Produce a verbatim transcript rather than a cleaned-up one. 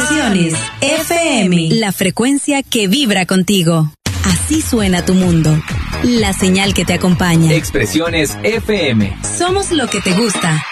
Expresiones F M, la frecuencia que vibra contigo. Así suena tu mundo, la señal que te acompaña. Expresiones F M. Somos lo que te gusta.